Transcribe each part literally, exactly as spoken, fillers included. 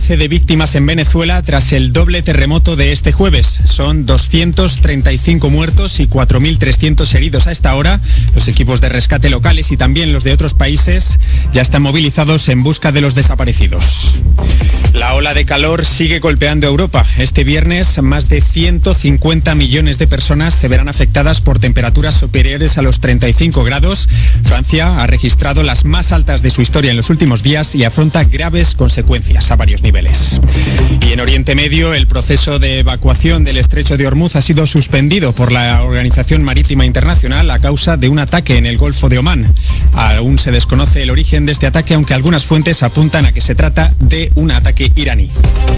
balance de víctimas en Venezuela tras el doble terremoto de este jueves. Son doscientos treinta y cinco muertos y cuatro mil trescientos heridos a esta hora. Los equipos de rescate locales y también los de otros países ya están movilizados en busca de los desaparecidos. La ola de calor sigue golpeando Europa. Este viernes, más de ciento cincuenta millones de personas se verán afectadas por temperaturas superiores a los treinta y cinco grados. Francia ha registrado las más altas de su historia en los últimos días y afronta graves consecuencias a varios niveles. Y en Oriente Medio, el proceso de evacuación del estrecho de Hormuz ha sido suspendido por la Organización Marítima Internacional a causa de un ataque en el Golfo de Omán. Aún se desconoce el origen de este ataque, aunque algunas fuentes apuntan a que se trata de un ataque iraní.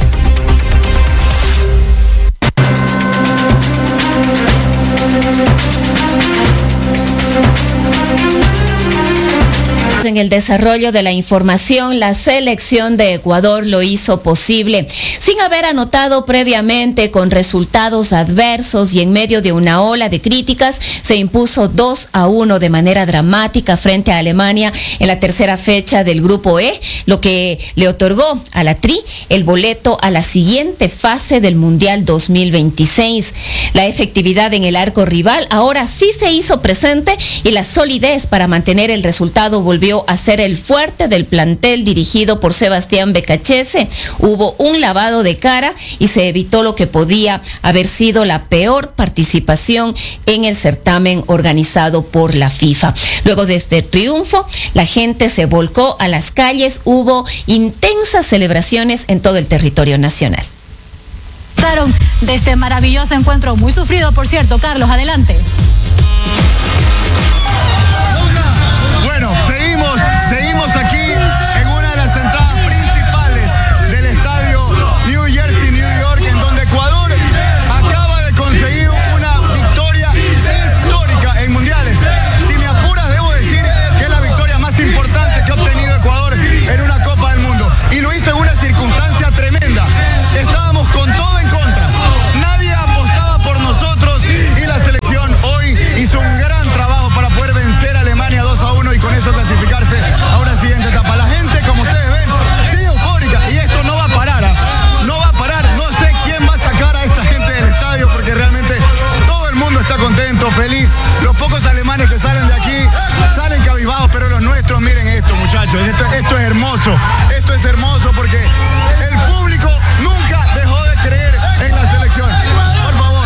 En el desarrollo de la información, la selección de Ecuador lo hizo posible. Sin haber anotado previamente, con resultados adversos y en medio de una ola de críticas, se impuso dos a uno de manera dramática frente a Alemania en la tercera fecha del Grupo E, lo que le otorgó a la Tri el boleto a la siguiente fase del Mundial dos mil veintiséis. La efectividad en el arco rival ahora sí se hizo presente y la solidez para mantener el resultado volvió a ser el fuerte del plantel dirigido por Sebastián Becachese. Hubo un lavado de cara y se evitó lo que podía haber sido la peor participación en el certamen organizado por la FIFA. Luego de este triunfo, la gente se volcó a las calles, hubo intensas celebraciones en todo el territorio nacional. De este maravilloso encuentro, muy sufrido por cierto. Carlos, adelante. Bueno, seguimos, seguimos aquí en una de las entradas principales del estadio New Jersey, New York, en donde Ecuador acaba de conseguir una victoria histórica en mundiales. Si me apuras, debo decir que es la victoria más importante que ha obtenido Ecuador en una Copa del Mundo. Y lo hizo en una circunstancia tremenda. Estábamos con todo en contra. Nadie apostaba por nosotros y la selección hoy hizo un gran trabajo para poder vencer a Alemania dos a uno y con eso clasificarse a una siguiente etapa. La gente, como ustedes ven, sigue eufórica y esto no va a parar. ¿eh? No va a parar. No sé quién va a sacar a esta gente del estadio porque realmente todo el mundo está contento, feliz. Los pocos alemanes que salen de aquí salen cabizbajos, pero los nuestros, miren esto, muchachos. Esto, esto es hermoso. Esto es hermoso porque el público nunca dejó de creer en la selección. Por favor.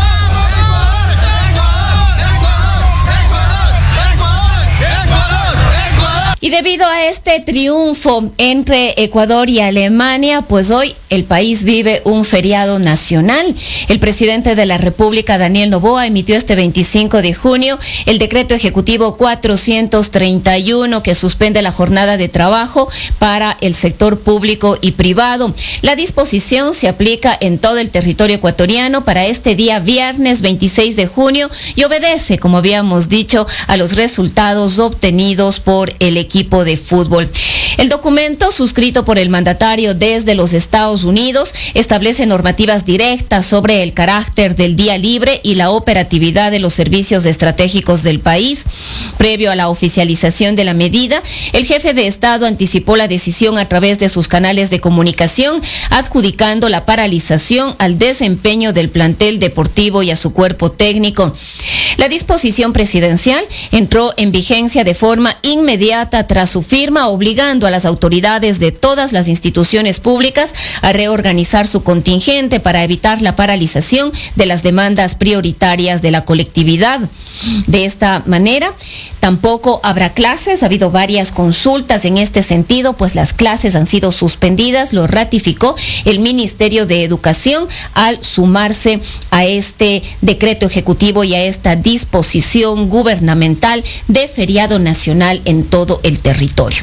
Y debido a este triunfo entre Ecuador y Alemania, pues hoy el país vive un feriado nacional. El presidente de la República, Daniel Noboa, emitió este veinticinco de junio el decreto ejecutivo cuatrocientos treinta y uno que suspende la jornada de trabajo para el sector público y privado. La disposición se aplica en todo el territorio ecuatoriano para este día viernes veintiséis de junio y obedece, como habíamos dicho, a los resultados obtenidos por el equipo de fútbol. El documento, suscrito por el mandatario desde los Estados Unidos, establece normativas directas sobre el carácter del día libre y la operatividad de los servicios estratégicos del país. Previo a la oficialización de la medida, el jefe de Estado anticipó la decisión a través de sus canales de comunicación, adjudicando la paralización al desempeño del plantel deportivo y a su cuerpo técnico. La disposición presidencial entró en vigencia de forma inmediata tras su firma, obligando a las autoridades de todas las instituciones públicas a reorganizar su contingente para evitar la paralización de las demandas prioritarias de la colectividad. De esta manera, tampoco habrá clases. Ha habido varias consultas en este sentido, pues las clases han sido suspendidas, lo ratificó el Ministerio de Educación al sumarse a este decreto ejecutivo y a esta disposición gubernamental de feriado nacional en todo el territorio.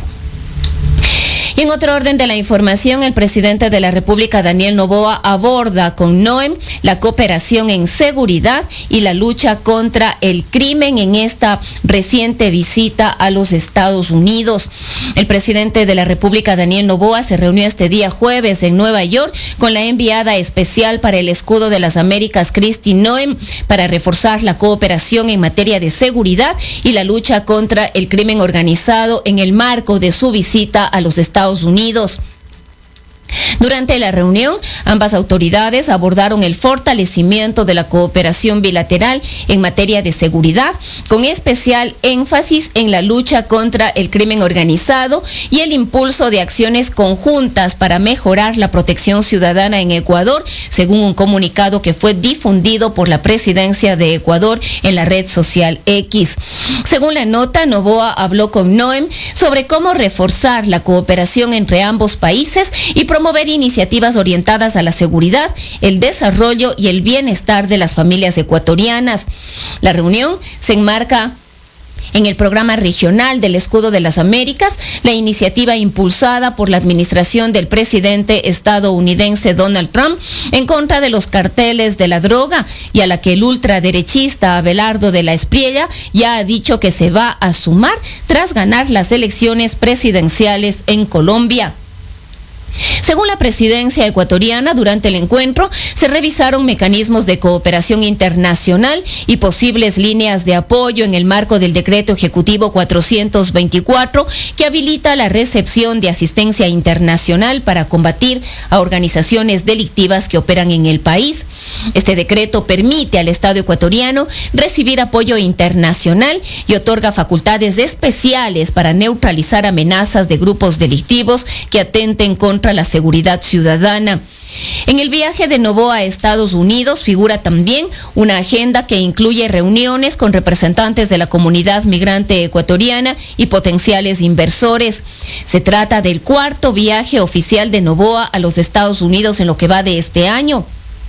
Y en otro orden de la información, el presidente de la República, Daniel Noboa, aborda con NOEM la cooperación en seguridad y la lucha contra el crimen en esta reciente visita a los Estados Unidos. El presidente de la República, Daniel Noboa, se reunió este día jueves en Nueva York con la enviada especial para el Escudo de las Américas, Kristi Noem, para reforzar la cooperación en materia de seguridad y la lucha contra el crimen organizado en el marco de su visita a los Estados Unidos. Durante la reunión, ambas autoridades abordaron el fortalecimiento de la cooperación bilateral en materia de seguridad, con especial énfasis en la lucha contra el crimen organizado y el impulso de acciones conjuntas para mejorar la protección ciudadana en Ecuador, según un comunicado que fue difundido por la Presidencia de Ecuador en la red social X. Según la nota, Noboa habló con Noem sobre cómo reforzar la cooperación entre ambos países y promover iniciativas orientadas a la seguridad, el desarrollo y el bienestar de las familias ecuatorianas. La reunión se enmarca en el programa regional del Escudo de las Américas, la iniciativa impulsada por la administración del presidente estadounidense Donald Trump en contra de los carteles de la droga, y a la que el ultraderechista Abelardo de la Espriella ya ha dicho que se va a sumar tras ganar las elecciones presidenciales en Colombia. Según la presidencia ecuatoriana, durante el encuentro se revisaron mecanismos de cooperación internacional y posibles líneas de apoyo en el marco del decreto ejecutivo cuatrocientos veinticuatro, que habilita la recepción de asistencia internacional para combatir a organizaciones delictivas que operan en el país. Este decreto permite al Estado ecuatoriano recibir apoyo internacional y otorga facultades especiales para neutralizar amenazas de grupos delictivos que atenten contra la seguridad ciudadana. En el viaje de Noboa a Estados Unidos figura también una agenda que incluye reuniones con representantes de la comunidad migrante ecuatoriana y potenciales inversores. Se trata del cuarto viaje oficial de Noboa a los Estados Unidos en lo que va de este año.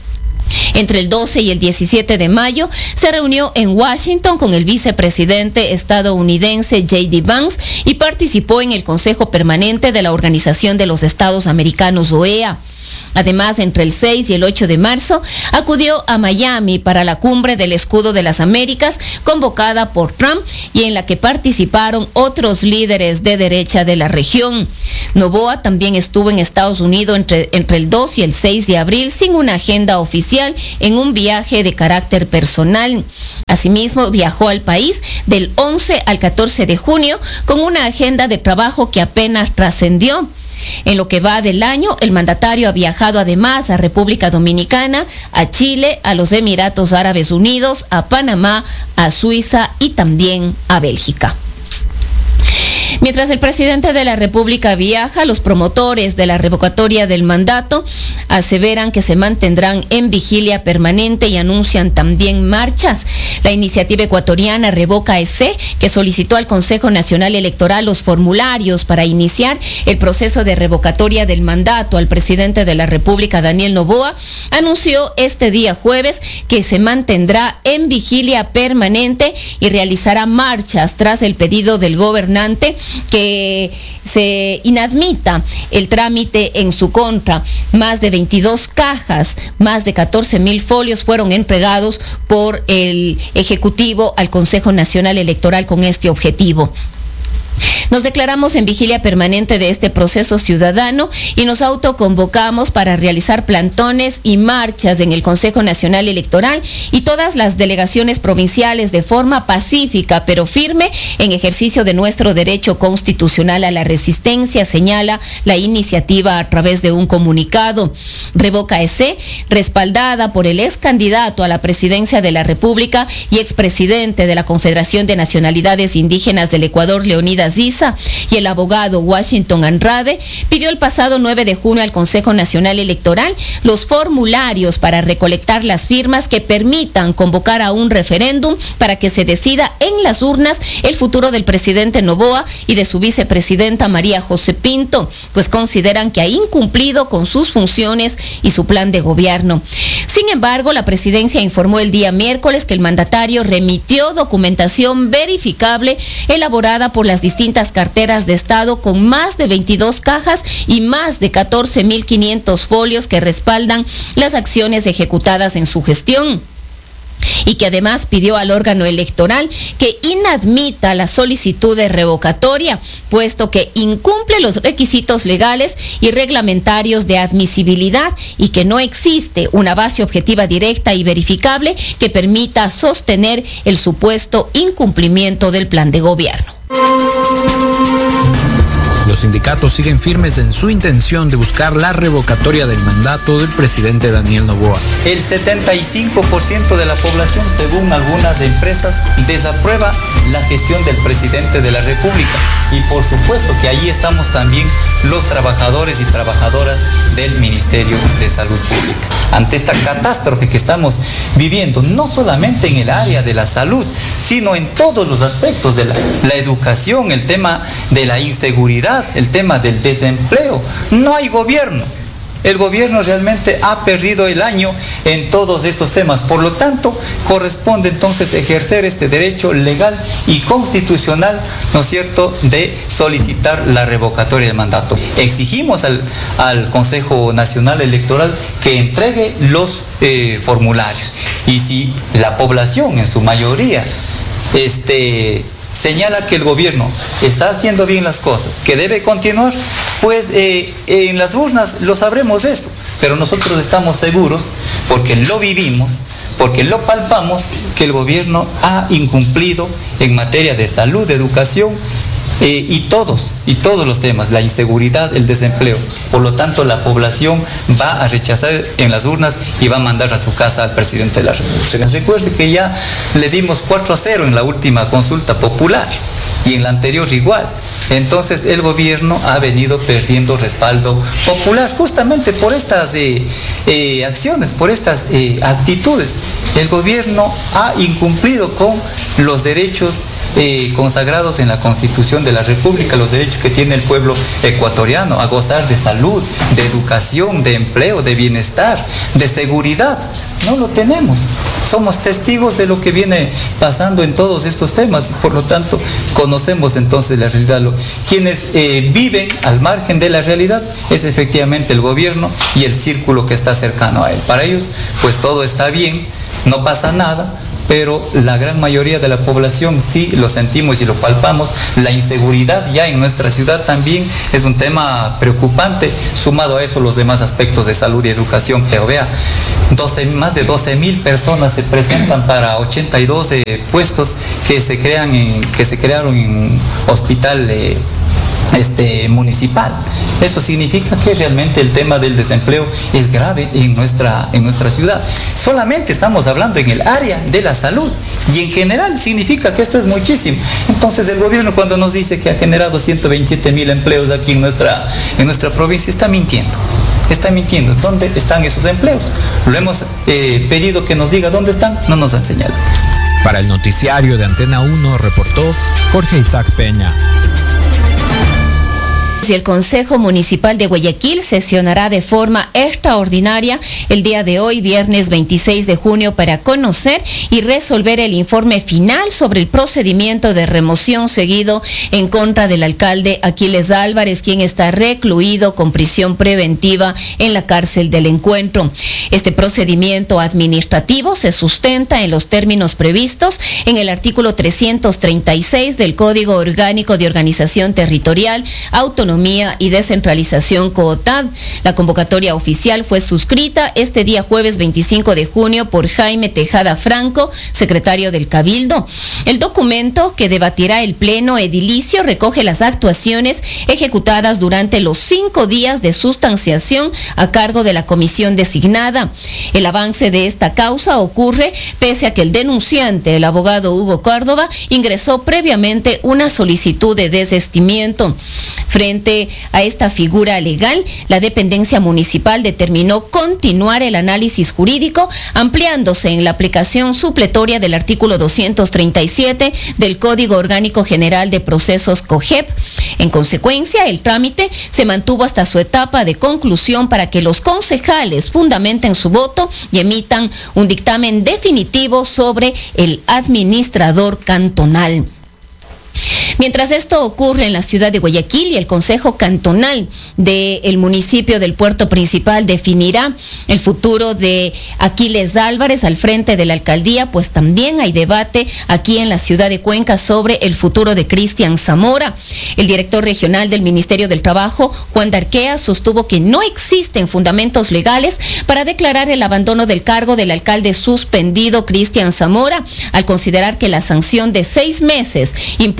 Entre el doce y el diecisiete de mayo se reunió en Washington con el vicepresidente estadounidense J D Vance y participó en el Consejo Permanente de la Organización de los Estados Americanos, O E A. Además, entre el seis y el ocho de marzo, acudió a Miami para la cumbre del Escudo de las Américas, convocada por Trump y en la que participaron otros líderes de derecha de la región. Noboa también estuvo en Estados Unidos entre, entre el dos y el seis de abril sin una agenda oficial, en un viaje de carácter personal. Asimismo, viajó al país del once al catorce de junio con una agenda de trabajo que apenas trascendió. En lo que va del año, el mandatario ha viajado además a República Dominicana, a Chile, a los Emiratos Árabes Unidos, a Panamá, a Suiza y también a Bélgica. Mientras el presidente de la República viaja, los promotores de la revocatoria del mandato aseveran que se mantendrán en vigilia permanente y anuncian también marchas. La iniciativa ecuatoriana Revoca E C, que solicitó al Consejo Nacional Electoral los formularios para iniciar el proceso de revocatoria del mandato al presidente de la República, Daniel Noboa, anunció este día jueves que se mantendrá en vigilia permanente y realizará marchas tras el pedido del gobernante que se inadmita el trámite en su contra. Más de veintidós cajas, más de catorce mil folios fueron entregados por el Ejecutivo al Consejo Nacional Electoral con este objetivo. Nos declaramos en vigilia permanente de este proceso ciudadano y nos autoconvocamos para realizar plantones y marchas en el Consejo Nacional Electoral y todas las delegaciones provinciales de forma pacífica pero firme en ejercicio de nuestro derecho constitucional a la resistencia, señala la iniciativa a través de un comunicado. Revoca E C, respaldada por el ex candidato a la presidencia de la República y expresidente de la Confederación de Nacionalidades Indígenas del Ecuador, Leonidas Issa, y el abogado Washington Andrade, pidió el pasado nueve de junio al Consejo Nacional Electoral los formularios para recolectar las firmas que permitan convocar a un referéndum para que se decida en las urnas el futuro del presidente Noboa y de su vicepresidenta María José Pinto, pues consideran que ha incumplido con sus funciones y su plan de gobierno. Sin embargo, la presidencia informó el día miércoles que el mandatario remitió documentación verificable elaborada por las distintas carteras de Estado con más de veintidós cajas y más de catorce mil quinientos folios que respaldan las acciones ejecutadas en su gestión, y que además pidió al órgano electoral que inadmita la solicitud de revocatoria, puesto que incumple los requisitos legales y reglamentarios de admisibilidad y que no existe una base objetiva directa y verificable que permita sostener el supuesto incumplimiento del plan de gobierno. Los sindicatos siguen firmes en su intención de buscar la revocatoria del mandato del presidente Daniel Noboa. El setenta y cinco por ciento de la población, según algunas empresas, desaprueba la gestión del presidente de la República. Y por supuesto que ahí estamos también los trabajadores y trabajadoras del Ministerio de Salud Pública. Ante esta catástrofe que estamos viviendo, no solamente en el área de la salud, sino en todos los aspectos de la, la educación, el tema de la inseguridad, el tema del desempleo. No hay gobierno. El gobierno realmente ha perdido el año en todos estos temas. Por lo tanto, corresponde entonces ejercer este derecho legal y constitucional, ¿no es cierto?, de solicitar la revocatoria del mandato. Exigimos al, al Consejo Nacional Electoral que entregue los eh, formularios. Y si la población en su mayoría este, señala que el gobierno está haciendo bien las cosas, que debe continuar, pues eh, en las urnas lo sabremos eso, pero nosotros estamos seguros, porque lo vivimos, porque lo palpamos, que el gobierno ha incumplido en materia de salud, de educación, eh, y todos, y todos los temas, la inseguridad, el desempleo. Por lo tanto, la población va a rechazar en las urnas y va a mandar a su casa al presidente de la República. Recuerde que ya le dimos cuatro a cero en la última consulta popular y en la anterior igual. Entonces el gobierno ha venido perdiendo respaldo popular justamente por estas eh, eh, acciones, por estas eh, actitudes. El gobierno ha incumplido con los derechos eh, consagrados en la Constitución de la República, los derechos que tiene el pueblo ecuatoriano a gozar de salud, de educación, de empleo, de bienestar, de seguridad. No lo tenemos. Somos testigos de lo que viene pasando en todos estos temas y por lo tanto conocemos entonces la realidad. Quienes eh, viven al margen de la realidad es efectivamente el gobierno y el círculo que está cercano a él. Para ellos pues todo está bien, no pasa nada, pero la gran mayoría de la población sí lo sentimos y lo palpamos. La inseguridad ya en nuestra ciudad también es un tema preocupante, sumado a eso los demás aspectos de salud y educación. Pero vea, doce, más de doce mil personas se presentan para ochenta y dos eh, puestos que se, crean en, que se crearon en un hospital eh, Este, municipal. Eso significa que realmente el tema del desempleo es grave en nuestra, en nuestra ciudad. Solamente estamos hablando en el área de la salud y en general significa que esto es muchísimo. Entonces el gobierno cuando nos dice que ha generado ciento veintisiete mil empleos aquí en nuestra, en nuestra provincia está mintiendo. Está mintiendo. ¿Dónde están esos empleos? Lo hemos eh, pedido que nos diga dónde están, no nos han señalado. Para el noticiario de Antena uno reportó Jorge Isaac Peña. Y el Consejo Municipal de Guayaquil sesionará de forma extraordinaria el día de hoy, viernes veintiséis de junio, para conocer y resolver el informe final sobre el procedimiento de remoción seguido en contra del alcalde Aquiles Álvarez, quien está recluido con prisión preventiva en la cárcel del Encuentro. Este procedimiento administrativo se sustenta en los términos previstos en el artículo trescientos treinta y seis del Código Orgánico de Organización Territorial, Autonomía y Descentralización COOTAD. La convocatoria oficial fue suscrita este día jueves veinticinco de junio por Jaime Tejada Franco, secretario del Cabildo. El documento que debatirá el Pleno Edilicio recoge las actuaciones ejecutadas durante los cinco días de sustanciación a cargo de la comisión designada. El avance de esta causa ocurre pese a que el denunciante, el abogado Hugo Córdoba, ingresó previamente una solicitud de desistimiento. Frente a esta figura legal, la dependencia municipal determinó continuar el análisis jurídico, ampliándose en la aplicación supletoria del artículo doscientos treinta y siete del Código Orgánico General de Procesos COGEP. En consecuencia, el trámite se mantuvo hasta su etapa de conclusión para que los concejales fundamenten su voto y emitan un dictamen definitivo sobre el administrador cantonal. Mientras esto ocurre en la ciudad de Guayaquil, y el Consejo Cantonal del municipio del Puerto Principal definirá el futuro de Aquiles Álvarez al frente de la alcaldía, pues también hay debate aquí en la ciudad de Cuenca sobre el futuro de Cristian Zamora. El director regional del Ministerio del Trabajo, Juan Darquea, sostuvo que no existen fundamentos legales para declarar el abandono del cargo del alcalde suspendido Cristian Zamora, al considerar que la sanción de seis meses impuesta por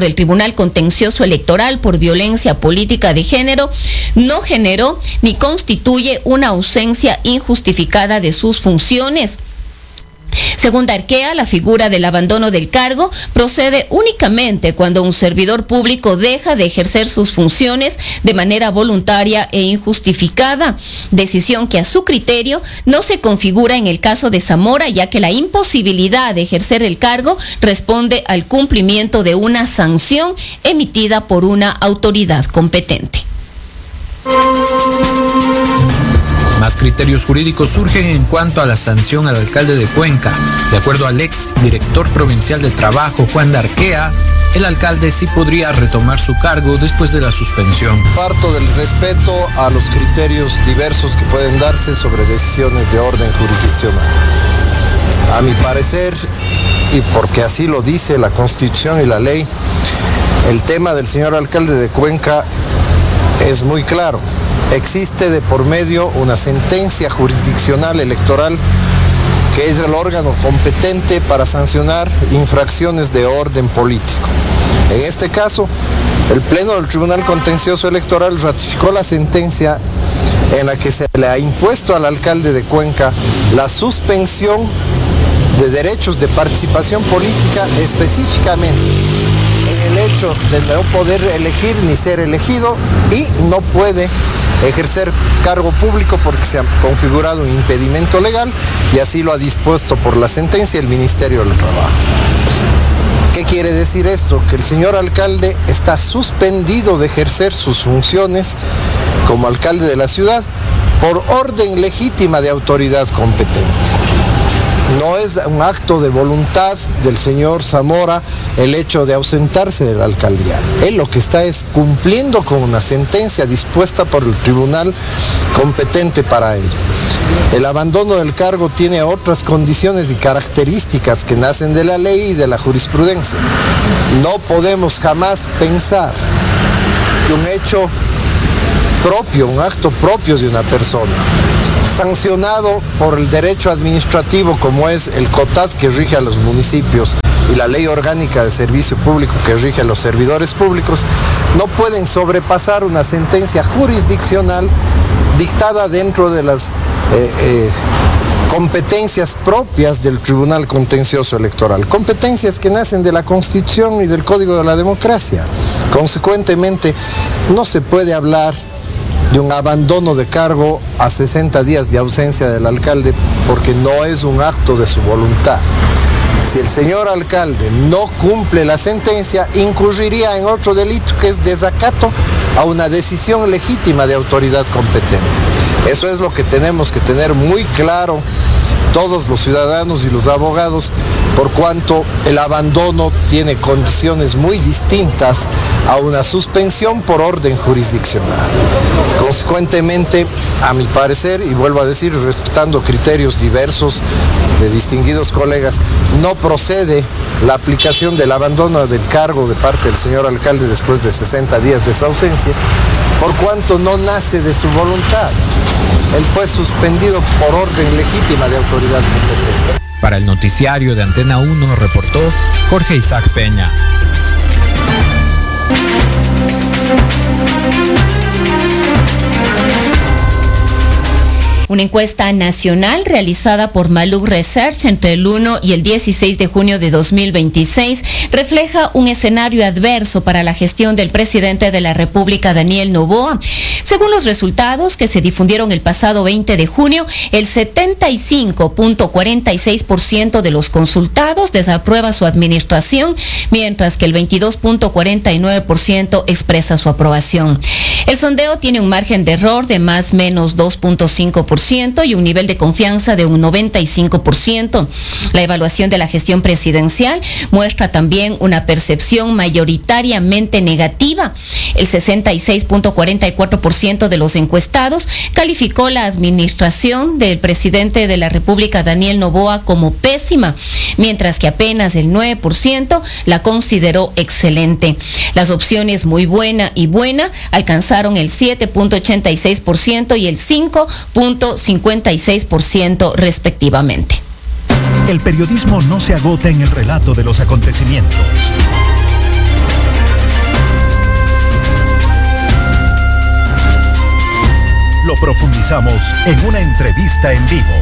por el Tribunal Contencioso Electoral por violencia política de género no generó ni constituye una ausencia injustificada de sus funciones. Según Arquea, la figura del abandono del cargo procede únicamente cuando un servidor público deja de ejercer sus funciones de manera voluntaria e injustificada, decisión que a su criterio no se configura en el caso de Zamora, ya que la imposibilidad de ejercer el cargo responde al cumplimiento de una sanción emitida por una autoridad competente. Más criterios jurídicos surgen en cuanto a la sanción al alcalde de Cuenca. De acuerdo al ex director provincial de Trabajo, Juan Darquea, el alcalde sí podría retomar su cargo después de la suspensión. Parto del respeto a los criterios diversos que pueden darse sobre decisiones de orden jurisdiccional. A mi parecer, y porque así lo dice la Constitución y la ley, el tema del señor alcalde de Cuenca es muy claro. Existe de por medio una sentencia jurisdiccional electoral que es el órgano competente para sancionar infracciones de orden político. En este caso, el Pleno del Tribunal Contencioso Electoral ratificó la sentencia en la que se le ha impuesto al alcalde de Cuenca la suspensión de derechos de participación política, específicamente en el hecho de no poder elegir ni ser elegido, y no puede ejercer cargo público porque se ha configurado un impedimento legal, y así lo ha dispuesto por la sentencia el Ministerio del Trabajo. ¿Qué quiere decir esto? Que el señor alcalde está suspendido de ejercer sus funciones como alcalde de la ciudad por orden legítima de autoridad competente. No es un acto de voluntad del señor Zamora el hecho de ausentarse de la alcaldía. Él lo que está es cumpliendo con una sentencia dispuesta por el tribunal competente para ello. El abandono del cargo tiene otras condiciones y características que nacen de la ley y de la jurisprudencia. No podemos jamás pensar que un hecho propio, un acto propio de una persona, sancionado por el derecho administrativo como es el COTAD que rige a los municipios y la ley orgánica de servicio público que rige a los servidores públicos, no pueden sobrepasar una sentencia jurisdiccional dictada dentro de las eh, eh, competencias propias del Tribunal Contencioso Electoral, competencias que nacen de la Constitución y del Código de la Democracia. Consecuentemente, no se puede hablar de un abandono de cargo a sesenta días de ausencia del alcalde, porque no es un acto de su voluntad. Si el señor alcalde no cumple la sentencia, incurriría en otro delito que es desacato a una decisión legítima de autoridad competente. Eso es lo que tenemos que tener muy claro todos los ciudadanos y los abogados, por cuanto el abandono tiene condiciones muy distintas a una suspensión por orden jurisdiccional. Consecuentemente, a mi parecer, y vuelvo a decir, respetando criterios diversos de distinguidos colegas, no procede la aplicación del abandono del cargo de parte del señor alcalde después de sesenta días de su ausencia, por cuanto no nace de su voluntad. Él fue suspendido por orden legítima de autoridad competente. Para el noticiario de Antena uno reportó Jorge Isaac Peña. Una encuesta nacional realizada por Maluk Research entre el uno y el dieciséis de junio de dos mil veintiséis refleja un escenario adverso para la gestión del presidente de la República, Daniel Noboa. Según los resultados que se difundieron el pasado veinte de junio, el setenta y cinco punto cuarenta y seis por ciento de los consultados desaprueba su administración, mientras que el veintidós punto cuarenta y nueve por ciento expresa su aprobación. El sondeo tiene un margen de error de más o menos dos punto cinco por ciento y un nivel de confianza de un noventa y cinco por ciento. La evaluación de la gestión presidencial muestra también una percepción mayoritariamente negativa. El sesenta y seis punto cuarenta y cuatro por ciento de los encuestados calificó la administración del presidente de la República, Daniel Noboa, como pésima, mientras que apenas el nueve por ciento la consideró excelente. Las opciones muy buena y buena alcanzaron el siete punto ochenta y seis por ciento y el cinco punto cincuenta y seis por ciento respectivamente. El periodismo no se agota en el relato de los acontecimientos. lo profundizamos en una entrevista en vivo.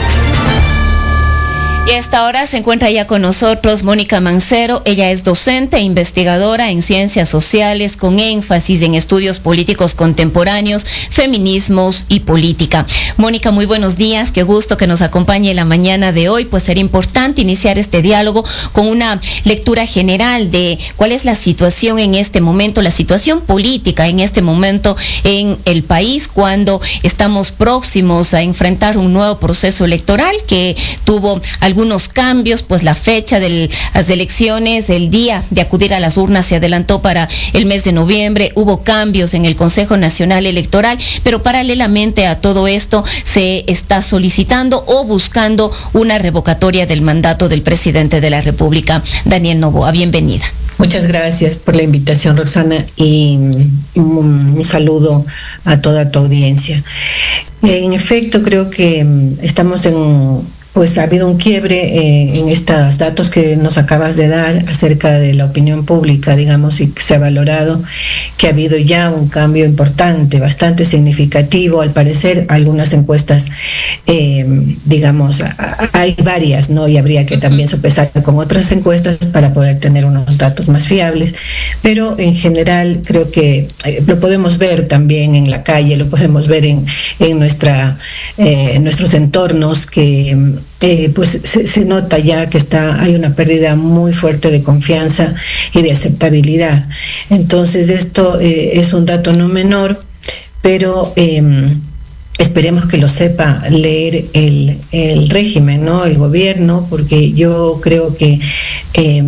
Y a esta hora se encuentra ya con nosotros Mónica Mancero. Ella es docente e investigadora en ciencias sociales con énfasis en estudios políticos contemporáneos, feminismos y política. Mónica, muy buenos días. Qué gusto que nos acompañe la mañana de hoy. Pues sería importante iniciar este diálogo con una lectura general de cuál es la situación en este momento, la situación política en este momento en el país, cuando estamos próximos a enfrentar un nuevo proceso electoral que tuvo algunos algunos cambios, pues la fecha de las elecciones, el día de acudir a las urnas se adelantó para el mes de noviembre, hubo cambios en el Consejo Nacional Electoral, pero paralelamente a todo esto se está solicitando o buscando una revocatoria del mandato del presidente de la República, Daniel Noboa. Bienvenida. Muchas gracias por la invitación, Roxana, y un, un saludo a toda tu audiencia. En efecto, creo que estamos en... Pues ha habido un quiebre eh, en estos datos que nos acabas de dar acerca de la opinión pública, digamos, y que se ha valorado que ha habido ya un cambio importante, bastante significativo. Al parecer, algunas encuestas, eh, digamos, hay varias, ¿no? Y habría que también sopesar con otras encuestas para poder tener unos datos más fiables. Pero en general creo que eh, lo podemos ver también en la calle, lo podemos ver en, en, nuestra, eh, en nuestros entornos que... Eh, pues se, se nota ya que está hay una pérdida muy fuerte de confianza y de aceptabilidad. Entonces esto eh, es un dato no menor, pero eh, esperemos que lo sepa leer el, el régimen, ¿no? El gobierno, porque yo creo que eh,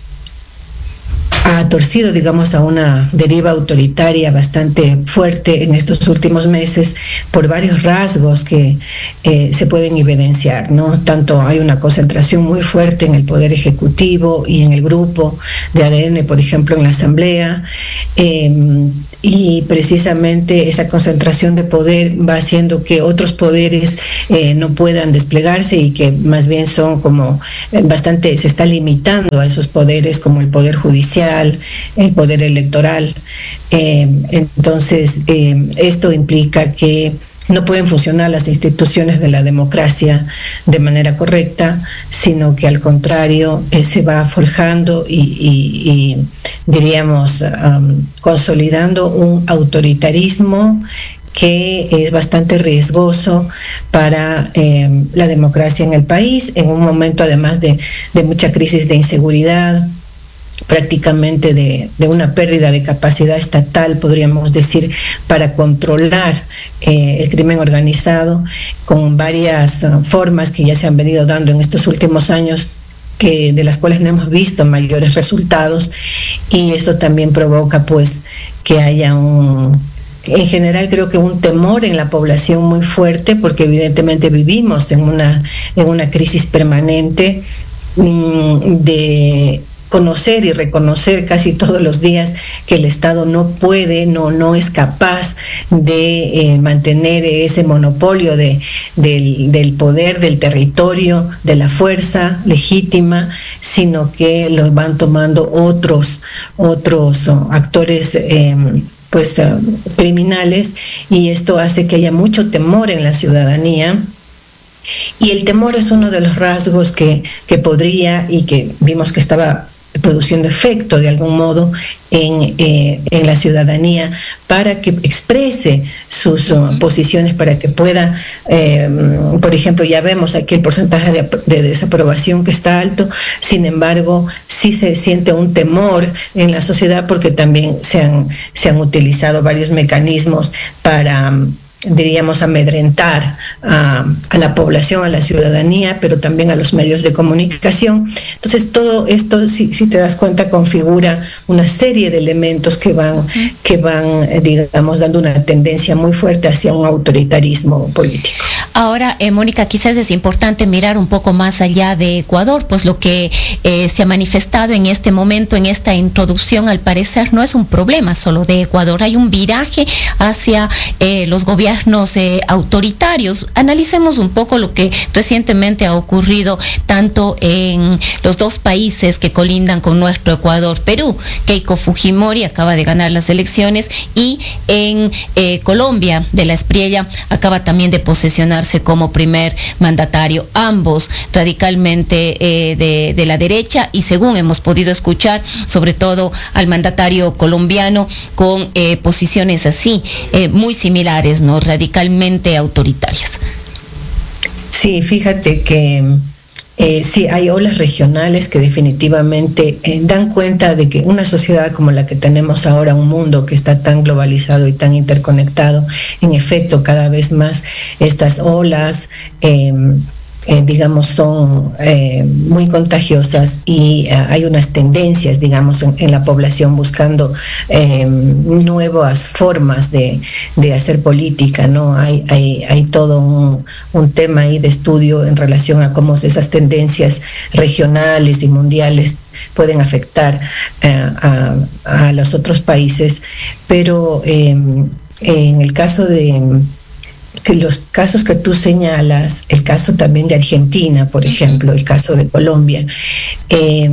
ha torcido, digamos, a una deriva autoritaria bastante fuerte en estos últimos meses por varios rasgos que eh, se pueden evidenciar, ¿no? Tanto hay una concentración muy fuerte en el Poder Ejecutivo y en el grupo de A D N, por ejemplo, en la Asamblea, eh, y precisamente esa concentración de poder va haciendo que otros poderes eh, no puedan desplegarse y que más bien son como eh, bastante, se está limitando a esos poderes como el Poder Judicial, el Poder Electoral. Eh, entonces, eh, esto implica que no pueden funcionar las instituciones de la democracia de manera correcta, sino que al contrario eh, se va forjando y, y, y diríamos, um, consolidando un autoritarismo que es bastante riesgoso para eh, la democracia en el país, en un momento además de, de mucha crisis de inseguridad, prácticamente de, de una pérdida de capacidad estatal, podríamos decir, para controlar eh, el crimen organizado, con varias uh, formas que ya se han venido dando en estos últimos años, que de las cuales no hemos visto mayores resultados, y esto también provoca pues que haya un... En general creo que un temor en la población muy fuerte, porque evidentemente vivimos en una, en una crisis permanente mmm, de conocer y reconocer casi todos los días que el Estado no puede, no, no es capaz de eh, mantener ese monopolio de, del, del poder, del territorio, de la fuerza legítima, sino que los van tomando otros, otros oh, actores eh, pues uh, criminales, y esto hace que haya mucho temor en la ciudadanía. Y el temor es uno de los rasgos que, que podría, y que vimos que estaba produciendo efecto de algún modo en, eh, en la ciudadanía, para que exprese sus uh, posiciones, para que pueda, eh, por ejemplo, ya vemos aquí el porcentaje de, de desaprobación que está alto. Sin embargo, sí se siente un temor en la sociedad, porque también se han, se han utilizado varios mecanismos para, diríamos, amedrentar a, a la población, a la ciudadanía, pero también a los medios de comunicación. Entonces, todo esto, si, si te das cuenta, configura una serie de elementos que van, uh-huh. que van, digamos, dando una tendencia muy fuerte hacia un autoritarismo político. Ahora, eh, Mónica, quizás es importante mirar un poco más allá de Ecuador, pues lo que eh, se ha manifestado en este momento, en esta introducción, al parecer no es un problema solo de Ecuador, hay un viraje hacia eh, los gobiernos gobiernos eh, autoritarios. Analicemos un poco lo que recientemente ha ocurrido tanto en los dos países que colindan con nuestro Ecuador, Perú. Keiko Fujimori acaba de ganar las elecciones y en eh, Colombia, de la Espriella, acaba también de posesionarse como primer mandatario. Ambos radicalmente eh, de, de la derecha, y según hemos podido escuchar, sobre todo al mandatario colombiano con eh, posiciones así, eh, muy similares, ¿no? Radicalmente autoritarias. Sí, fíjate que eh, sí, hay olas regionales que definitivamente eh, dan cuenta de que una sociedad como la que tenemos ahora, un mundo que está tan globalizado y tan interconectado, en efecto, cada vez más estas olas eh, Eh, digamos, son eh, muy contagiosas y eh, hay unas tendencias, digamos, en, en la población buscando eh, nuevas formas de, de hacer política, ¿no? Hay, hay, hay todo un, un tema ahí de estudio en relación a cómo esas tendencias regionales y mundiales pueden afectar eh, a, a los otros países, pero eh, en el caso de que los casos que tú señalas, el caso también de Argentina, por ejemplo, el caso de Colombia, eh,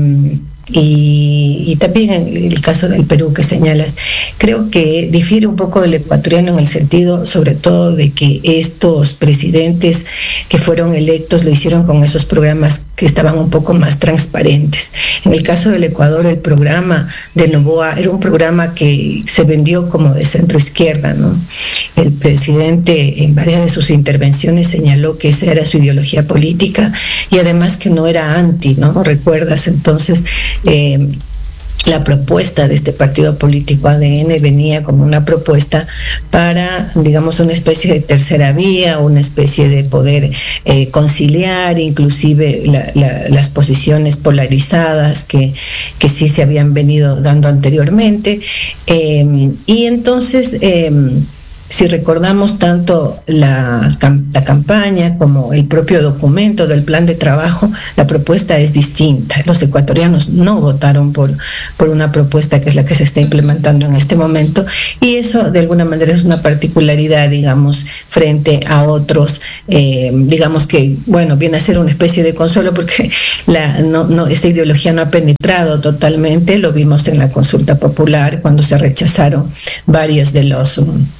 y, y también el caso del Perú que señalas, creo que difiere un poco del ecuatoriano en el sentido, sobre todo, de que estos presidentes que fueron electos lo hicieron con esos programas que estaban un poco más transparentes. En el caso del Ecuador, el programa de Noboa era un programa que se vendió como de centro izquierda, ¿no? El presidente en varias de sus intervenciones señaló que esa era su ideología política y además que no era anti, ¿no? ¿Recuerdas? Entonces, eh, la propuesta de este partido político A D N venía como una propuesta para, digamos, una especie de tercera vía, una especie de poder eh, conciliar inclusive la, la, las posiciones polarizadas que, que sí se habían venido dando anteriormente. Eh, y entonces... Eh, Si recordamos tanto la, la campaña como el propio documento del plan de trabajo, la propuesta es distinta. Los ecuatorianos no votaron por, por una propuesta que es la que se está implementando en este momento, y eso de alguna manera es una particularidad, digamos, frente a otros, eh, digamos que, bueno, viene a ser una especie de consuelo porque la, no, no, esta ideología no ha penetrado totalmente. Lo vimos en la consulta popular cuando se rechazaron varios de los...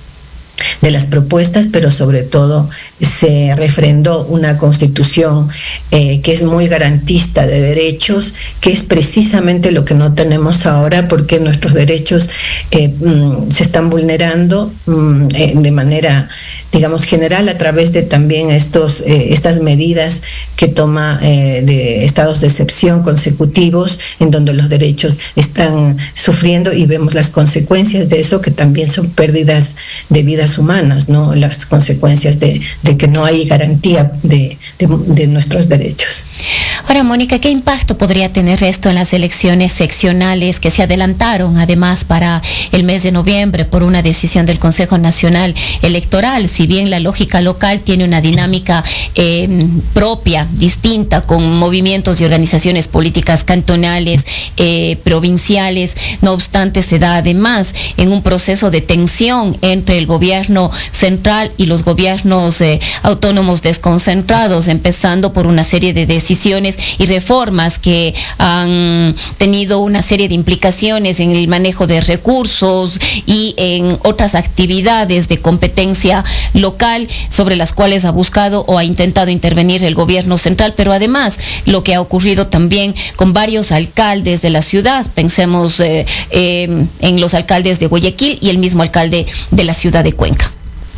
de las propuestas, pero sobre todo se refrendó una constitución eh, que es muy garantista de derechos, que es precisamente lo que no tenemos ahora, porque nuestros derechos eh, mm, se están vulnerando mm, eh, de manera, digamos, general a través de también estos, eh, estas medidas que toma eh, de estados de excepción consecutivos, en donde los derechos están sufriendo y vemos las consecuencias de eso, que también son pérdidas de vidas humanas, ¿no? Las consecuencias de, de que no hay garantía de, de, de nuestros derechos. Ahora, Mónica, ¿qué impacto podría tener esto en las elecciones seccionales que se adelantaron además para el mes de noviembre por una decisión del Consejo Nacional Electoral? Si bien la lógica local tiene una dinámica eh, propia, distinta, con movimientos y organizaciones políticas cantonales, eh, provinciales, no obstante se da además en un proceso de tensión entre el gobierno central y los gobiernos eh, autónomos desconcentrados, empezando por una serie de decisiones y reformas que han tenido una serie de implicaciones en el manejo de recursos y en otras actividades de competencia local sobre las cuales ha buscado o ha intentado intervenir el gobierno central, pero además lo que ha ocurrido también con varios alcaldes de la ciudad, pensemos eh, eh, en los alcaldes de Guayaquil y el mismo alcalde de la ciudad de Cuenca.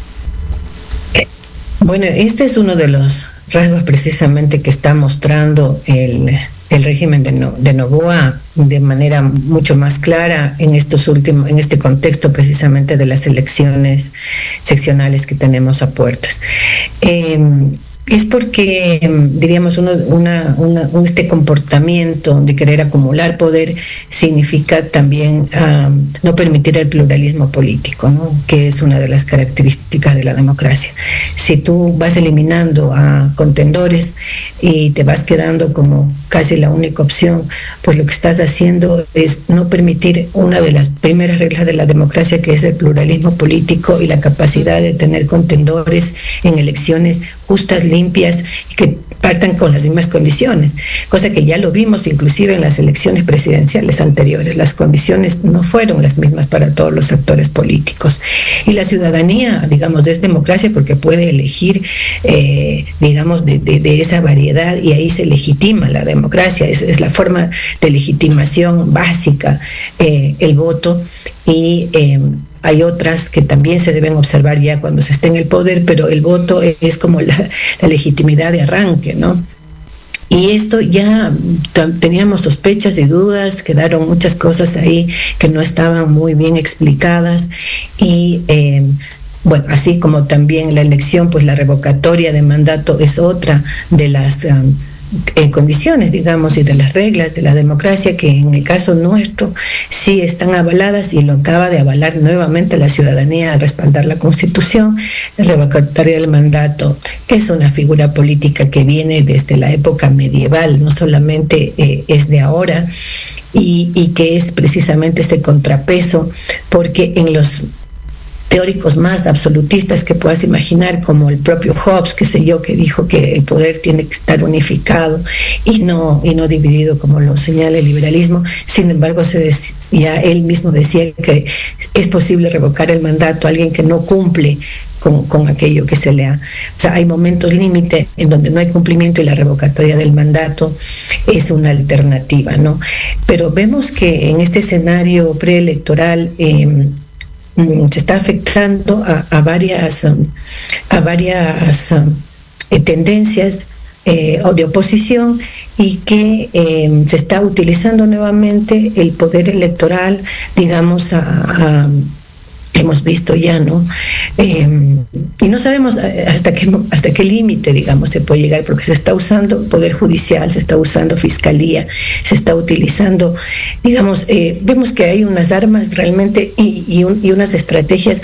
Bueno, este es uno de los rasgos precisamente que está mostrando el, el régimen de, no, de Noboa de manera mucho más clara en estos últimos, en este contexto precisamente de las elecciones seccionales que tenemos a puertas. Eh, es porque, diríamos, uno, una, una, este comportamiento de querer acumular poder significa también um, no permitir el pluralismo político, ¿no? Que es una de las características de la democracia. Si tú vas eliminando a contendores y te vas quedando como casi la única opción, pues lo que estás haciendo es no permitir una de las primeras reglas de la democracia, que es el pluralismo político y la capacidad de tener contendores en elecciones justas, limpias, y que partan con las mismas condiciones, cosa que ya lo vimos inclusive en las elecciones presidenciales anteriores. Las condiciones no fueron las mismas para todos los actores políticos. Y la ciudadanía, digamos, es democracia porque puede elegir, eh, digamos, de, de, de esa variedad, y ahí se legitima la democracia. Es, es la forma de legitimación básica, eh, el voto, y eh, hay otras que también se deben observar ya cuando se esté en el poder, pero el voto es como la, la legitimidad de arranque, ¿no? Y esto ya teníamos sospechas y dudas, quedaron muchas cosas ahí que no estaban muy bien explicadas, y eh, bueno, así como también la elección, pues la revocatoria de mandato es otra de las um, en condiciones, digamos, y de las reglas de la democracia, que en el caso nuestro sí están avaladas, y lo acaba de avalar nuevamente la ciudadanía al respaldar la Constitución. La revocatoria del mandato es una figura política que viene desde la época medieval, no solamente eh, es de ahora, y, y que es precisamente ese contrapeso, porque en los teóricos más absolutistas que puedas imaginar, como el propio Hobbes, qué sé yo, que dijo que el poder tiene que estar unificado y no, y no dividido como lo señala el liberalismo. Sin embargo, se decía, él mismo decía que es posible revocar el mandato a alguien que no cumple con, con aquello que se le ha... O sea, hay momentos límite en donde no hay cumplimiento, y la revocatoria del mandato es una alternativa, ¿no? Pero vemos que en este escenario preelectoral eh, se está afectando a, a varias, a varias eh, tendencias eh, de oposición, y que eh, se está utilizando nuevamente el poder electoral, digamos, a, a hemos visto ya, ¿no? Eh, y no sabemos hasta qué, hasta qué límite, digamos, se puede llegar, porque se está usando poder judicial, se está usando fiscalía, se está utilizando, digamos, eh, vemos que hay unas armas realmente y, y, un, y unas estrategias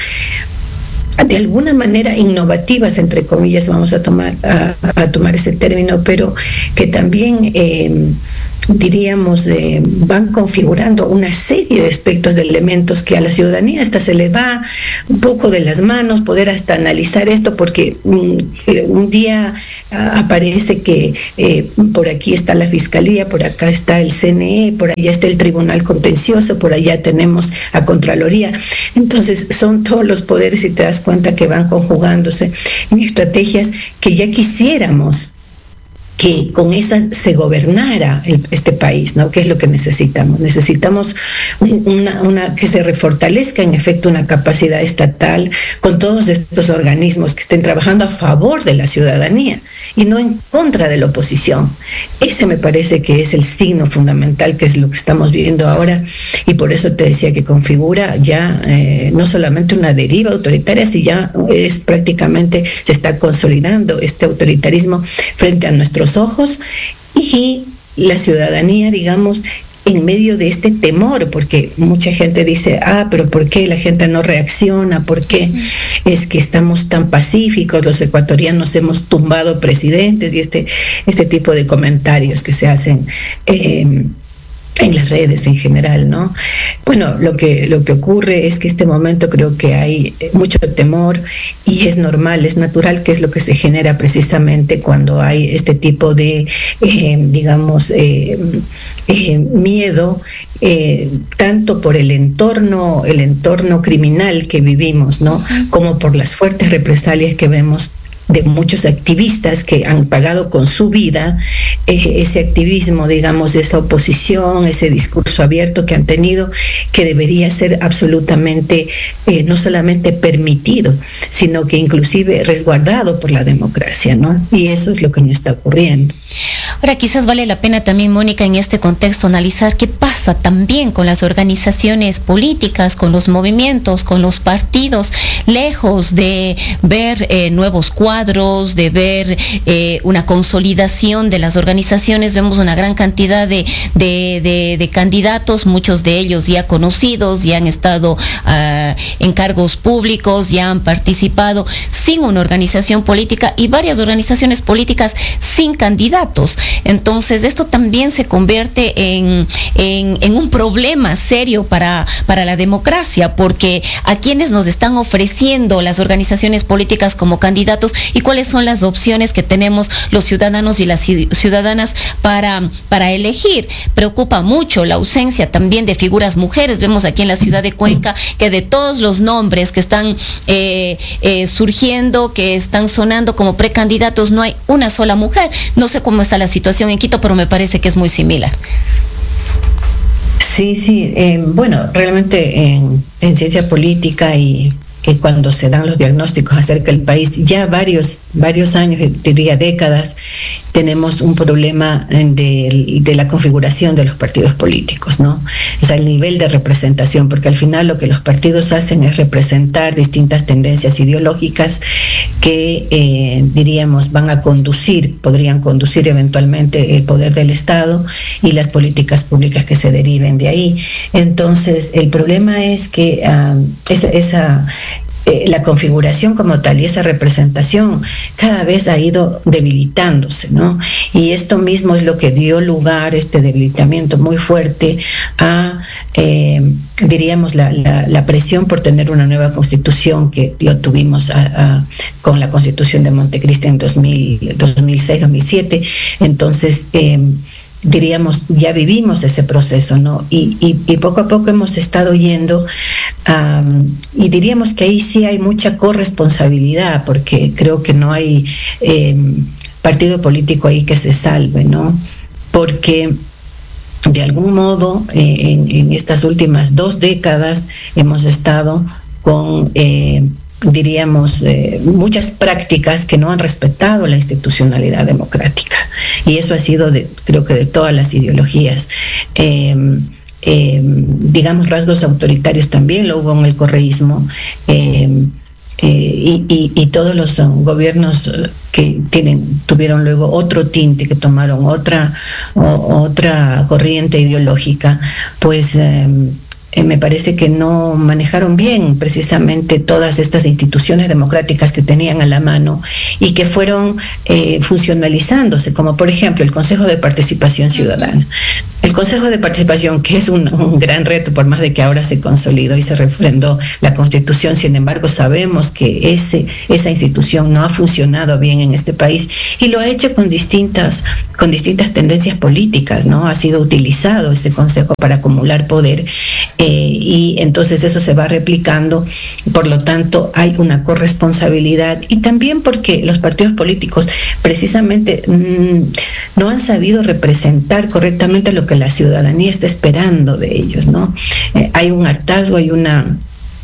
de alguna manera innovativas, entre comillas, vamos a tomar, a, a tomar ese término, pero que también... Eh, diríamos, eh, van configurando una serie de aspectos, de elementos que a la ciudadanía hasta se le va un poco de las manos poder hasta analizar esto, porque um, eh, un día uh, aparece que eh, por aquí está la Fiscalía, por acá está el C N E, por allá está el Tribunal Contencioso, por allá tenemos a Contraloría. Entonces son todos los poderes, y te das cuenta que van conjugándose en estrategias que ya quisiéramos que con esas se gobernara el, este país, ¿no? ¿Qué es lo que necesitamos? Necesitamos un, una, una, que se refortalezca en efecto una capacidad estatal con todos estos organismos que estén trabajando a favor de la ciudadanía y no en contra de la oposición. Ese me parece que es el signo fundamental, que es lo que estamos viviendo ahora, y por eso te decía que configura ya eh, no solamente una deriva autoritaria, sino ya es prácticamente, se está consolidando este autoritarismo frente a nuestros ojos, y la ciudadanía, digamos, en medio de este temor, porque mucha gente dice, ah, pero ¿por qué la gente no reacciona? ¿Por qué es que estamos tan pacíficos? Los ecuatorianos hemos tumbado presidentes, y este, este tipo de comentarios que se hacen eh, en las redes en general, ¿no? Bueno, lo que, lo que ocurre es que este momento creo que hay mucho temor, y es normal, es natural, que es lo que se genera precisamente cuando hay este tipo de, eh, digamos, eh, eh, miedo, eh, tanto por el entorno, el entorno criminal que vivimos, ¿no? Uh-huh. Como por las fuertes represalias que vemos de muchos activistas que han pagado con su vida eh, ese activismo, digamos, esa oposición, ese discurso abierto que han tenido, que debería ser absolutamente eh, no solamente permitido, sino que inclusive resguardado por la democracia, ¿no? Y eso es lo que no está ocurriendo. Ahora, quizás vale la pena también, Mónica, en este contexto analizar qué pasa también con las organizaciones políticas, con los movimientos, con los partidos, lejos de ver eh, nuevos cuadros, de ver eh, una consolidación de las organizaciones. Vemos una gran cantidad de, de, de, de candidatos, muchos de ellos ya conocidos, ya han estado uh, en cargos públicos, ya han participado sin una organización política y varias organizaciones políticas sin candidatos. Entonces, esto también se convierte en, en, en un problema serio para, para la democracia, porque a quienes nos están ofreciendo las organizaciones políticas como candidatos y cuáles son las opciones que tenemos los ciudadanos y las ciudadanas para, para elegir. Preocupa mucho la ausencia también de figuras mujeres. Vemos aquí en la ciudad de Cuenca que de todos los nombres que están eh, eh, surgiendo, que están sonando como precandidatos, no hay una sola mujer. No sé cómo está la situación en Quito, pero me parece que es muy similar. Sí, sí. Eh, bueno, realmente en, en ciencia política y, y cuando se dan los diagnósticos acerca del país, ya varios, varios años, diría décadas, tenemos un problema de, de la configuración de los partidos políticos, ¿no? O sea, el nivel de representación, porque al final lo que los partidos hacen es representar distintas tendencias ideológicas que, eh, diríamos, van a conducir, podrían conducir eventualmente el poder del Estado y las políticas públicas que se deriven de ahí. Entonces, el problema es que uh, esa... esa Eh, la configuración como tal y esa representación cada vez ha ido debilitándose, ¿no? Y esto mismo es lo que dio lugar, este debilitamiento muy fuerte, a, eh, diríamos, la, la, la presión por tener una nueva constitución, que lo tuvimos a, a, con la constitución de Montecristi en dos mil seis, dos mil siete. Entonces, eh, diríamos, ya vivimos ese proceso, ¿no? Y, y, y poco a poco hemos estado yendo, um, y diríamos que ahí sí hay mucha corresponsabilidad, porque creo que no hay eh, partido político ahí que se salve, ¿no? Porque de algún modo eh, en, en estas últimas dos décadas hemos estado con... Eh, diríamos, eh, muchas prácticas que no han respetado la institucionalidad democrática. Y eso ha sido, de, creo que de todas las ideologías. Eh, eh, digamos, rasgos autoritarios también lo hubo en el correísmo. Eh, eh, y, y, y todos los um, gobiernos que tienen, tuvieron luego otro tinte, que tomaron otra, o, otra corriente ideológica, pues... Eh, Eh, me parece que no manejaron bien precisamente todas estas instituciones democráticas que tenían a la mano y que fueron eh, funcionalizándose, como por ejemplo el Consejo de Participación Ciudadana. El Consejo de Participación, que es un, un gran reto, por más de que ahora se consolidó y se refrendó la Constitución, sin embargo sabemos que ese, esa institución no ha funcionado bien en este país y lo ha hecho con distintas, con distintas tendencias políticas, ¿no? Ha sido utilizado este Consejo para acumular poder. Eh, y entonces eso se va replicando, por lo tanto hay una corresponsabilidad, y también porque los partidos políticos precisamente mmm, no han sabido representar correctamente lo que la ciudadanía está esperando de ellos, ¿no? Eh, hay un hartazgo, hay una...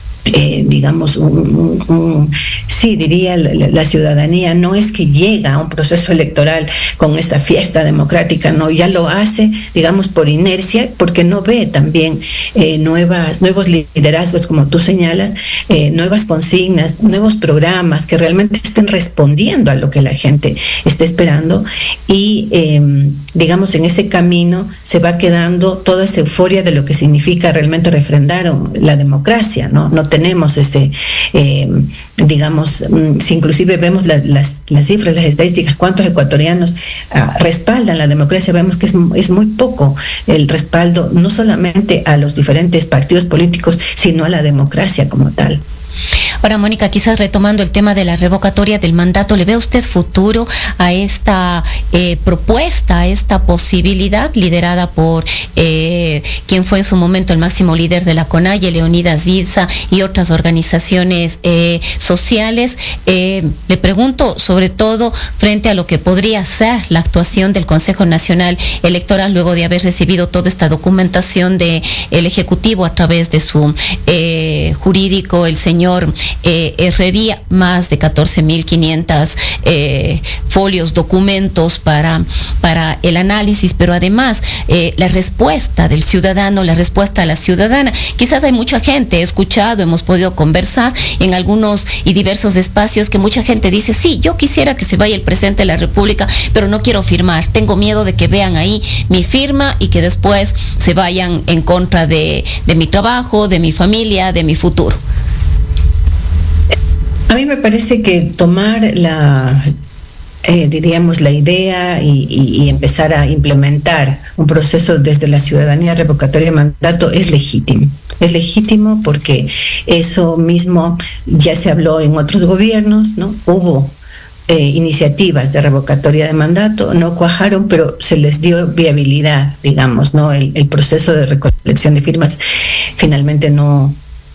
Eh, digamos, un, un, un, sí, diría la, la ciudadanía no es que llega a un proceso electoral con esta fiesta democrática, no, ya lo hace, digamos, por inercia, porque no ve también eh, nuevas, nuevos liderazgos, como tú señalas, eh, nuevas consignas, nuevos programas que realmente estén respondiendo a lo que la gente está esperando, y eh, digamos, en ese camino se va quedando toda esa euforia de lo que significa realmente refrendar la democracia, ¿no? No tenemos ese, eh, digamos, si inclusive vemos la, las, las cifras, las estadísticas, cuántos ecuatorianos uh, respaldan la democracia, vemos que es, es muy poco el respaldo, no solamente a los diferentes partidos políticos, sino a la democracia como tal. Ahora, Mónica, quizás retomando el tema de la revocatoria del mandato, ¿le ve usted futuro a esta eh, propuesta, a esta posibilidad liderada por eh, quien fue en su momento el máximo líder de la CONAIE, Leonidas Diza, y otras organizaciones eh, sociales? Eh, le pregunto sobre todo frente a lo que podría ser la actuación del Consejo Nacional Electoral luego de haber recibido toda esta documentación del Ejecutivo a través de su eh, jurídico, el señor Eh, Herrería, más de catorce mil quinientas eh, folios, documentos para, para el análisis, pero además eh, la respuesta del ciudadano, la respuesta a la ciudadana. Quizás hay mucha gente, he escuchado, hemos podido conversar en algunos y diversos espacios que mucha gente dice, sí, yo quisiera que se vaya el presidente de la República, pero no quiero firmar, tengo miedo de que vean ahí mi firma y que después se vayan en contra de, de mi trabajo, de mi familia, de mi futuro. A mí me parece que tomar la, eh, diríamos, la idea y, y, y empezar a implementar un proceso desde la ciudadanía revocatoria de mandato es legítimo. Es legítimo porque eso mismo ya se habló en otros gobiernos, ¿no? Hubo eh, iniciativas de revocatoria de mandato, no cuajaron, pero se les dio viabilidad, digamos, ¿no? El, el proceso de recolección de firmas finalmente no...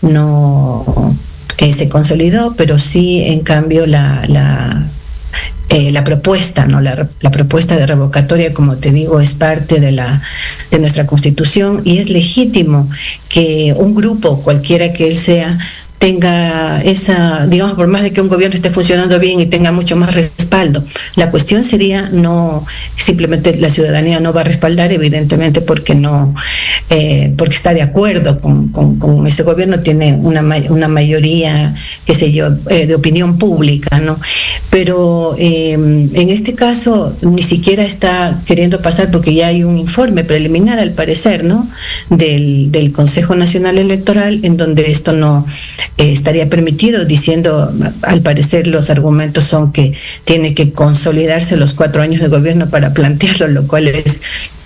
no Eh, se consolidó, pero sí, en cambio, la, la, eh, la propuesta, ¿no? La, la propuesta de revocatoria, como te digo, es parte de, la, de nuestra Constitución y es legítimo que un grupo, cualquiera que él sea, tenga esa, digamos, por más de que un gobierno esté funcionando bien y tenga mucho más respaldo. La cuestión sería no, simplemente la ciudadanía no va a respaldar, evidentemente, porque no, eh, porque está de acuerdo con, con, con ese gobierno, tiene una, una mayoría, qué sé yo, eh, de opinión pública, ¿no? Pero eh, en este caso ni siquiera está queriendo pasar porque ya hay un informe preliminar, al parecer, ¿no? Del, del Consejo Nacional Electoral, en donde esto no Eh, estaría permitido, diciendo, al parecer los argumentos son que tiene que consolidarse los cuatro años de gobierno para plantearlo, lo cual es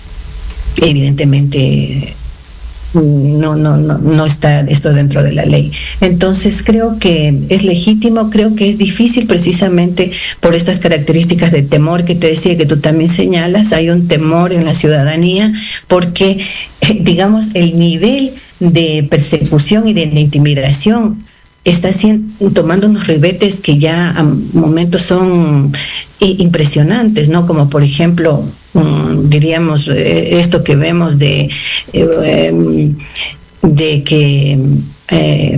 evidentemente no, no, no, no está esto dentro de la ley. Entonces creo que es legítimo, creo que es difícil precisamente por estas características de temor que te decía, que tú también señalas. Hay un temor en la ciudadanía porque, digamos, el nivel de persecución y de intimidación está siendo, tomando unos ribetes que ya a momentos son impresionantes, ¿no? Como por ejemplo, um, diríamos, eh, esto que vemos de, eh, de que eh,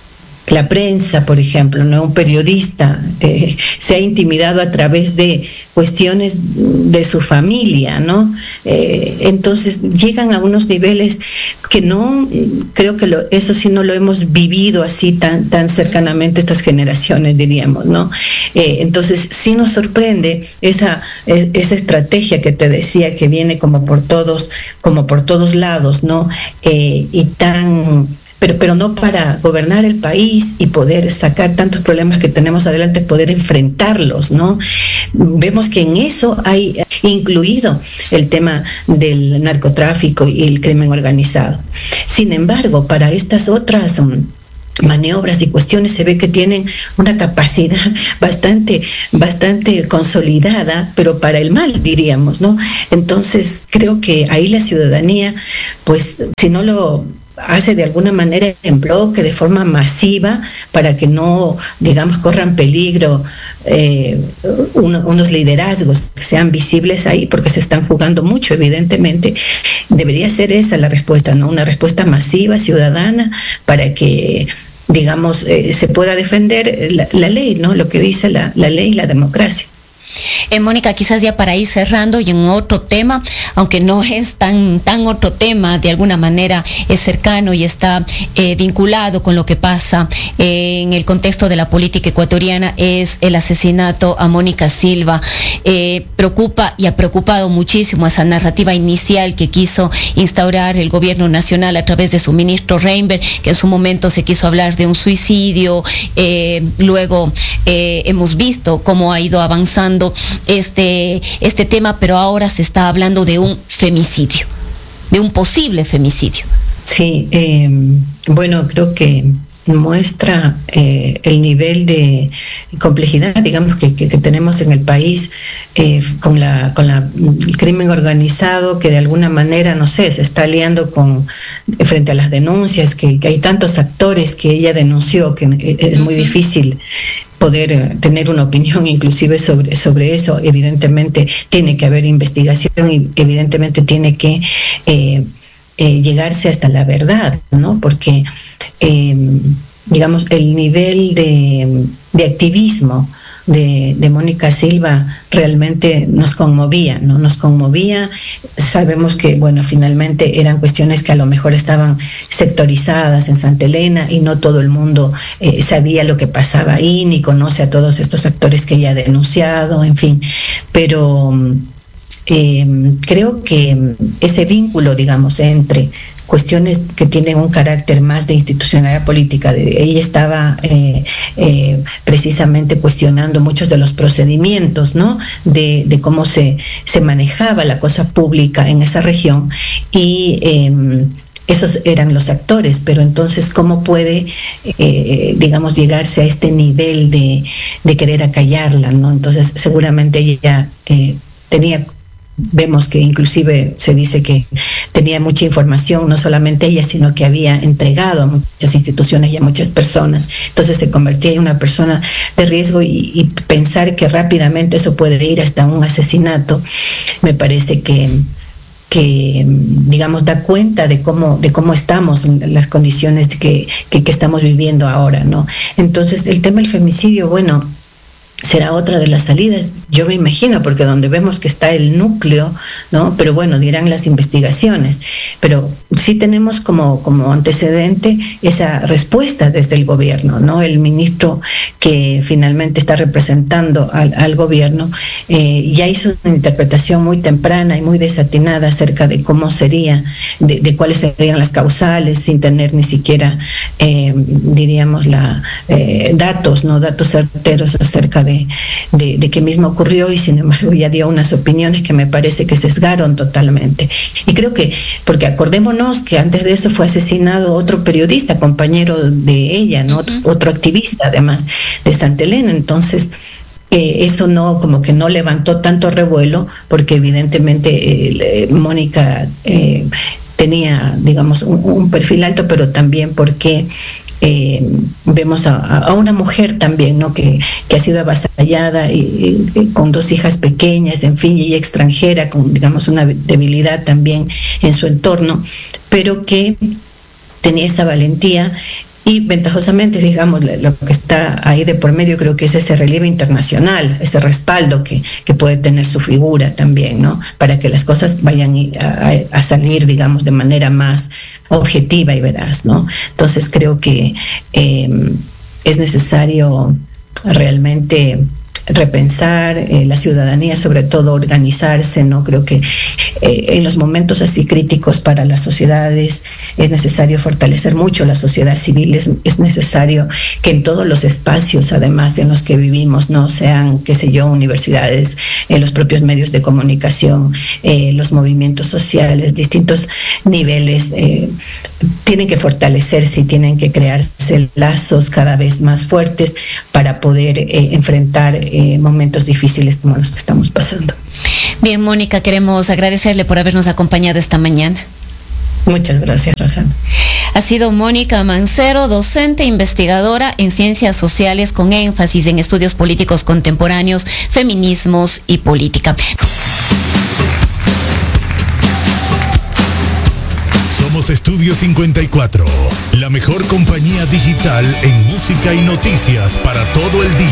la prensa, por ejemplo, ¿no? Un periodista eh, se ha intimidado a través de cuestiones de su familia, ¿no? Eh, entonces llegan a unos niveles que no, creo que lo, eso sí no lo hemos vivido así tan, tan cercanamente estas generaciones, diríamos, ¿no? Eh, entonces sí nos sorprende esa, esa estrategia que te decía, que viene como por todos, como por todos lados, ¿no? Eh, y tan... Pero, pero no para gobernar el país y poder sacar tantos problemas que tenemos adelante, poder enfrentarlos, ¿no? Vemos que en eso hay incluido el tema del narcotráfico y el crimen organizado. Sin embargo, para estas otras um, maniobras y cuestiones se ve que tienen una capacidad bastante, bastante consolidada, pero para el mal, diríamos, ¿no? Entonces, creo que ahí la ciudadanía, pues, si no lo hace de alguna manera en bloque, de forma masiva, para que no, digamos, corran peligro eh, uno, unos liderazgos que sean visibles ahí, porque se están jugando mucho, evidentemente. Debería ser esa la respuesta, ¿no? Una respuesta masiva, ciudadana, para que, digamos, eh, se pueda defender la, la ley, ¿no? Lo que dice la, la ley y la democracia. Eh, Mónica, quizás ya para ir cerrando y en otro tema, aunque no es tan, tan otro tema, de alguna manera es cercano y está eh, vinculado con lo que pasa eh, en el contexto de la política ecuatoriana, es el asesinato a Mónica Silva. Eh, preocupa y ha preocupado muchísimo esa narrativa inicial que quiso instaurar el gobierno nacional a través de su ministro Reinberg, que en su momento se quiso hablar de un suicidio. Eh, luego eh, hemos visto cómo ha ido avanzando este, este tema, pero ahora se está hablando de un femicidio, de un posible femicidio. Sí, eh, bueno, creo que muestra eh, el nivel de complejidad, digamos, que, que, que tenemos en el país eh, con la con la el crimen organizado, que de alguna manera, no sé, se está aliando con frente a las denuncias, que, que hay tantos actores que ella denunció, que es muy difícil poder tener una opinión inclusive sobre, sobre eso. Evidentemente tiene que haber investigación y evidentemente tiene que eh, eh, llegarse hasta la verdad, ¿no? Porque, eh, digamos, el nivel de, de activismo de, de Mónica Silva realmente nos conmovía, ¿no? Nos conmovía. Sabemos que, bueno, finalmente eran cuestiones que a lo mejor estaban sectorizadas en Santa Elena y no todo el mundo eh, sabía lo que pasaba ahí, ni conoce a todos estos actores que ella ha denunciado, en fin. Pero eh, creo que ese vínculo, digamos, entre cuestiones que tienen un carácter más de institucionalidad política. De, ella estaba eh, eh, precisamente cuestionando muchos de los procedimientos, ¿no? De, de cómo se, se manejaba la cosa pública en esa región y eh, esos eran los actores, pero entonces cómo puede, eh, digamos, llegarse a este nivel de, de querer acallarla, ¿no? Entonces seguramente ella eh, tenía... Vemos que inclusive se dice que tenía mucha información, no solamente ella, sino que había entregado a muchas instituciones y a muchas personas. Entonces se convertía en una persona de riesgo y, y pensar que rápidamente eso puede ir hasta un asesinato, me parece que, que digamos, da cuenta de cómo, de cómo estamos, las condiciones que, que, que estamos viviendo ahora, ¿no? Entonces el tema del femicidio, bueno, será otra de las salidas, yo me imagino, porque donde vemos que está el núcleo, ¿no? Pero bueno, dirán las investigaciones, pero sí tenemos como, como antecedente esa respuesta desde el gobierno, ¿no? El ministro que finalmente está representando al, al gobierno eh, ya hizo una interpretación muy temprana y muy desatinada acerca de cómo sería, de, de cuáles serían las causales, sin tener ni siquiera, eh, diríamos, la eh, datos, ¿no? Datos certeros acerca de De, de, de qué mismo ocurrió, y sin embargo ya dio unas opiniones que me parece que sesgaron totalmente. Y creo que, porque acordémonos que antes de eso fue asesinado otro periodista, compañero de ella, ¿no? Uh-huh. Otro activista además de Santa Elena. Entonces eh, eso no, como que no levantó tanto revuelo, porque evidentemente eh, Mónica eh, tenía, digamos, un, un perfil alto, pero también porque Eh, vemos a, a una mujer también, ¿no? que, que ha sido avasallada y, y, y con dos hijas pequeñas, en fin, y ella extranjera, con, digamos, una debilidad también en su entorno, pero que tenía esa valentía. Y ventajosamente, digamos, lo que está ahí de por medio, creo que es ese relieve internacional, ese respaldo que, que puede tener su figura también, ¿no? Para que las cosas vayan a, a salir, digamos, de manera más objetiva y veraz, ¿no? Entonces creo que eh, es necesario realmente repensar eh, la ciudadanía, sobre todo organizarse, ¿no? Creo que eh, en los momentos así críticos para las sociedades es necesario fortalecer mucho la sociedad civil, es, es necesario que en todos los espacios, además en los que vivimos, no sean, qué sé yo, universidades, eh, los propios medios de comunicación, eh, los movimientos sociales, distintos niveles, eh, tienen que fortalecerse y tienen que crearse lazos cada vez más fuertes para poder eh, enfrentar Eh, momentos difíciles como los que estamos pasando. Bien, Mónica, queremos agradecerle por habernos acompañado esta mañana. Muchas gracias, Rosana. Ha sido Mónica Mancero, docente, investigadora en ciencias sociales con énfasis en estudios políticos contemporáneos, feminismos y política. Somos Estudio cincuenta y cuatro, la mejor compañía digital en música y noticias para todo el día.